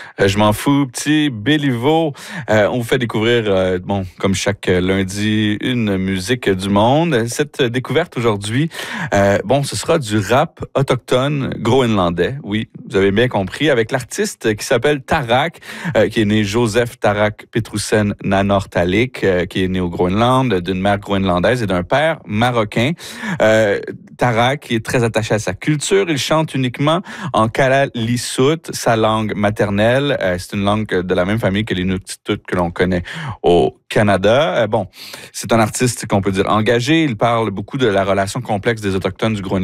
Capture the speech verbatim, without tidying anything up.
Euh, je m'en fous, petit Béliveau. Euh, on vous fait découvrir, euh, bon, comme chaque lundi, une musique du monde. Cette découverte aujourd'hui, euh, bon, ce sera du rap autochtone groenlandais. Oui, vous avez bien compris, avec l'artiste qui s'appelle Tarak, euh, qui est né Joseph Tarak Petroussen Nanortalik, euh, qui est né au Groenland, d'une mère groenlandaise et d'un père marocain. Euh, Tarak, qui est très attaché à sa culture, il chante uniquement en Kalaallisut, sa langue maternelle. Euh, c'est une langue de la même famille que les Inuktitut que l'on connaît au Canada. Euh, bon, c'est un artiste qu'on peut dire engagé. Il parle beaucoup de la relation complexe des Autochtones du Groenland